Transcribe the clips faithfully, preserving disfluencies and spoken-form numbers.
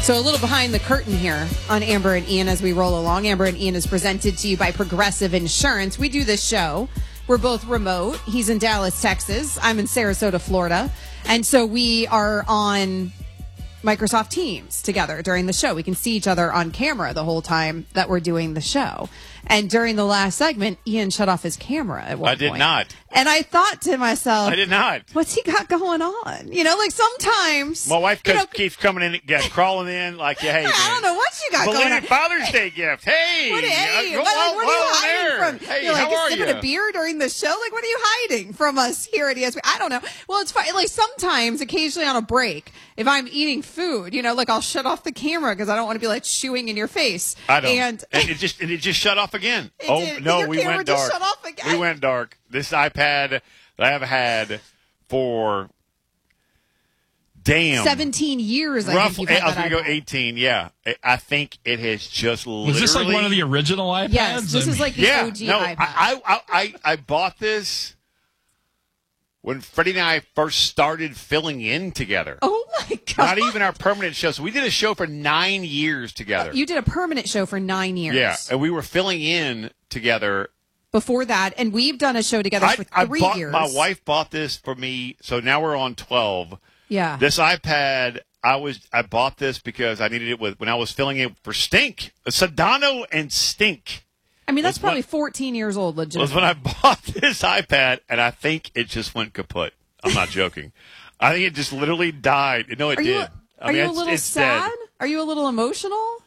So a little behind the curtain here on Amber and Ian as we roll along. Amber and Ian is presented to you by Progressive Insurance. We do this show. We're both remote. He's in Dallas, Texas. I'm in Sarasota, Florida. And so we are on Microsoft Teams together during the show. We can see each other on camera the whole time that we're doing the show. And during the last segment, Ian shut off his camera at one I did point. not. And I thought to myself, I did not. What's he got going on? You know, like sometimes. My wife you know, keeps coming in, yeah, crawling in like, hey, man. I don't know what you got going on. Belated Father's Day gift. Hey. What, hey, uh, what, well, what are well, you hiding there. from? Hey, You're like, how are sipping you? a beer during the show? Like, what are you hiding from us here at E S P N? I don't know. Well, it's fine. Like, sometimes, occasionally on a break, if I'm eating food, you know, like I'll shut off the camera because I don't want to be like chewing in your face. I don't. And, and it just and it just shut off again. It oh, did. no, Your we camera went just dark. shut off again. We went dark. This iPad that I have had for damn seventeen years, I roughly, think you've I was had going to that go iPad. eighteen, yeah. I- I think it has just literally. Was this like one of the original iPads? Yes, this is like the yeah, O G no, iPad. I, I, I, I bought this when Freddie and I first started filling in together. Oh, my God. Not even our permanent show. So we did a show for nine years together. You did a permanent show for nine years. Yeah, and we were filling in together. Before that, and we've done a show together I, for I three bought, years. My wife bought this for me, so now we're on twelve. Yeah. This iPad, I was I bought this because I needed it with when I was filling it for Stink, Sedano and Stink. I mean, that's was probably when- fourteen years old, Was legitimately. when I bought this iPad, and I think it just went kaput. I'm not joking. I think it just literally died. No, it Are did. you, I are mean, you a it's- little it's sad? dead. Are you a little emotional?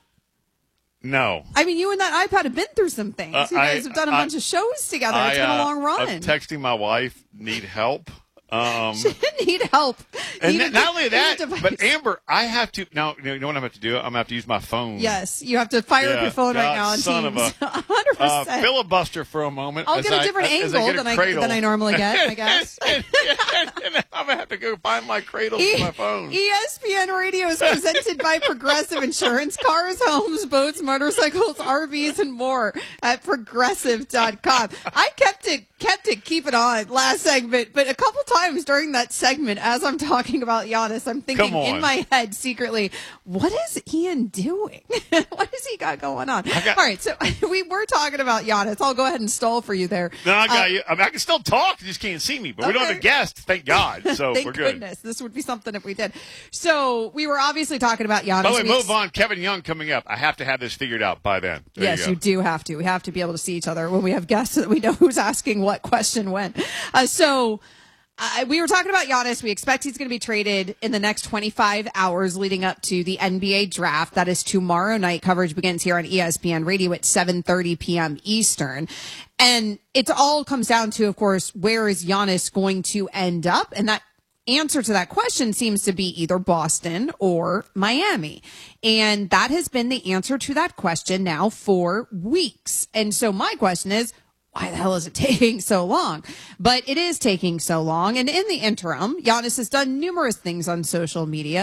No. I mean, you and that iPad have been through some things. Uh, you guys I- have done a I- bunch of shows together. I, It's been a uh, long run. I'm texting my wife, need help. Um, She need help. and You not, need- not only you that, need to- but Amber, I have to now. You know what I'm going to do? I'm going to have to use my phone. Yes, you have to fire up Yeah, your phone right God, now on son of Teams. a- one hundred Uh, percent. filibuster for a moment. I'll as get a I- different as angle I get a than I cradle. than I normally get, I guess. and, and, and I'm gonna have to go find my cradle E- for my phone. E S P N Radio is presented by Progressive Insurance. Cars, homes, boats, motorcycles, R Vs, and more at progressive dot com. I kept it, kept it, keep it on last segment, but a couple times during that segment, as I'm talking about Giannis, I'm thinking Come on. in my head secretly, what is Ian doing? What has he got going on? got- All right, so we were talking about Giannis. I'll go ahead and stall for you there. No, I got Uh, you. I mean, I can still talk. You just can't see me. But we don't have Okay. a guest, thank God. So Thank we're good. goodness. This would be something if we did. So we were obviously talking about Giannis. By the way, We- move on. Kevin Young coming up. I have to have this figured out by then. There Yes, you, you, go. do have to. We have to be able to see each other when we have guests so that we know who's asking what question when. Uh, so uh, we were talking about Giannis. We expect he's going to be traded in the next twenty-five hours leading up to the N B A draft. That is tomorrow night. Coverage begins here on E S P N Radio at seven thirty p.m. Eastern. And it all comes down to, of course, where is Giannis going to end up? And that answer to that question seems to be either Boston or Miami. And that has been the answer to that question now for weeks. And so my question is, why the hell is it taking so long? But it is taking so long. And in the interim, Giannis has done numerous things on social media.